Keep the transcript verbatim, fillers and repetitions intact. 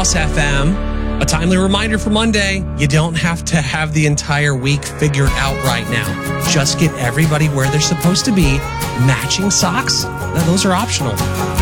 Plus F M. A timely reminder for Monday, you don't have to have the entire week figured out right now. Just get everybody where they're supposed to be. Matching socks, those are optional.